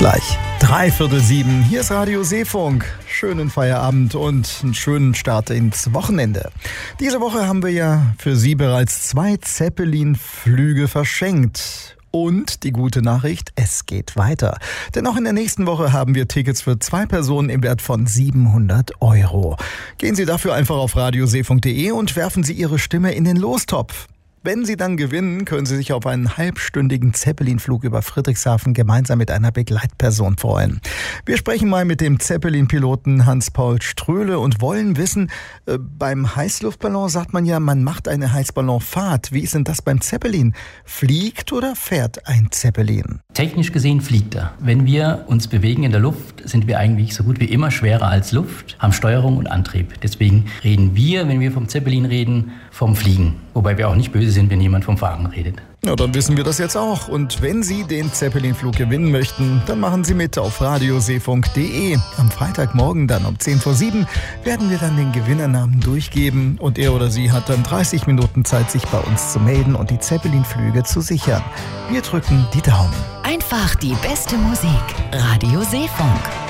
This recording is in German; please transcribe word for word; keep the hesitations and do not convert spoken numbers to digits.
gleich. Dreiviertel sieben, hier ist Radio Seefunk. Schönen Feierabend und einen schönen Start ins Wochenende. Diese Woche haben wir ja für Sie bereits zwei Zeppelin-Flüge verschenkt. Und die gute Nachricht, es geht weiter. Denn auch in der nächsten Woche haben wir Tickets für zwei Personen im Wert von siebenhundert Euro. Gehen Sie dafür einfach auf radioseefunk punkt de und werfen Sie Ihre Stimme in den Lostopf. Wenn Sie dann gewinnen, können Sie sich auf einen halbstündigen Zeppelin-Flug über Friedrichshafen gemeinsam mit einer Begleitperson freuen. Wir sprechen mal mit dem Zeppelin-Piloten Hans-Paul Ströhle und wollen wissen, äh, beim Heißluftballon sagt man ja, man macht eine Heißballonfahrt. Wie ist denn das beim Zeppelin? Fliegt oder fährt ein Zeppelin? Technisch gesehen fliegt er. Wenn wir uns bewegen in der Luft, sind wir eigentlich so gut wie immer schwerer als Luft, haben Steuerung und Antrieb. Deswegen reden wir, wenn wir vom Zeppelin reden, vom Fliegen. Wobei wir auch nicht böse sind, wenn jemand vom Fahren redet. Ja, dann wissen wir das jetzt auch. Und wenn Sie den Zeppelin-Flug gewinnen möchten, dann machen Sie mit auf radioseefunk punkt de. Am Freitagmorgen dann um zehn vor sieben werden wir dann den Gewinnernamen durchgeben und er oder sie hat dann dreißig Minuten Zeit, sich bei uns zu melden und die Zeppelin-Flüge zu sichern. Wir drücken die Daumen. Einfach die beste Musik. Radio Seefunk.